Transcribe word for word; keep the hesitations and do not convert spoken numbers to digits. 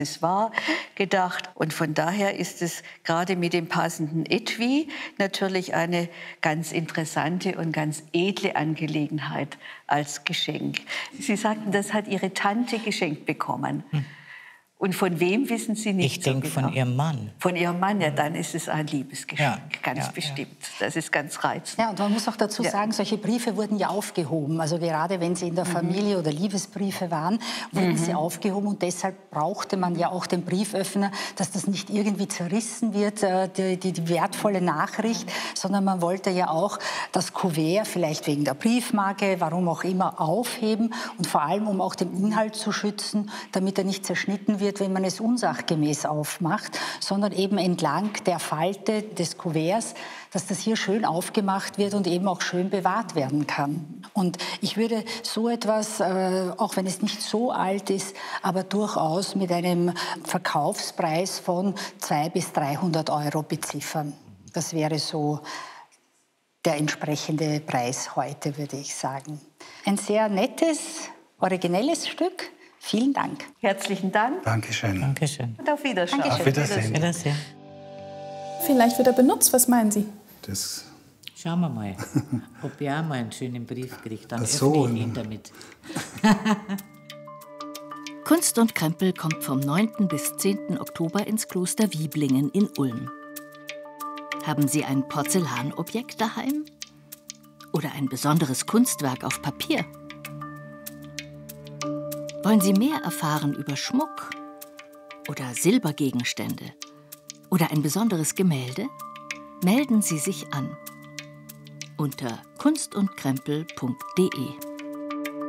Es war gedacht und von daher ist es gerade mit dem passenden Etui natürlich eine ganz interessante und ganz edle Angelegenheit als Geschenk. Sie sagten, das hat Ihre Tante geschenkt bekommen. Hm. Und von wem wissen Sie nicht? Ich denke so genau. Von ihrem Mann. Von Ihrem Mann, ja, dann ist es ein Liebesgeschenk, ja, ganz ja, bestimmt. Ja. Das ist ganz reizend. Ja, und man muss auch dazu ja. sagen, solche Briefe wurden ja aufgehoben. Also gerade wenn sie in der mhm. Familie oder Liebesbriefe waren, wurden mhm. sie aufgehoben. Und deshalb brauchte man ja auch den Brieföffner, dass das nicht irgendwie zerrissen wird, die, die, die wertvolle Nachricht, sondern man wollte ja auch das Kuvert, vielleicht wegen der Briefmarke, warum auch immer, aufheben. Und vor allem, um auch den Inhalt zu schützen, damit er nicht zerschnitten wird, wenn man es unsachgemäß aufmacht, sondern eben entlang der Falte des Kuverts, dass das hier schön aufgemacht wird und eben auch schön bewahrt werden kann. Und ich würde so etwas, äh, auch wenn es nicht so alt ist, aber durchaus mit einem Verkaufspreis von zweihundert bis dreihundert Euro beziffern. Das wäre so der entsprechende Preis heute, würde ich sagen. Ein sehr nettes, originelles Stück. Vielen Dank. Herzlichen Dank. Dankeschön. Dankeschön. Und auf Wiedersehen. Auf Wiedersehen. Wiedersehen. Vielleicht wird er benutzt, was meinen Sie? Das Schauen wir mal, ob er mal einen schönen Brief kriegt. Dann so, öffne ich ihn damit. Kunst und Krempel kommt vom neunten bis zehnten Oktober ins Kloster Wieblingen in Ulm. Haben Sie ein Porzellanobjekt daheim? Oder ein besonderes Kunstwerk auf Papier? Wollen Sie mehr erfahren über Schmuck oder Silbergegenstände oder ein besonderes Gemälde? Melden Sie sich an unter kunst und krempel punkt de.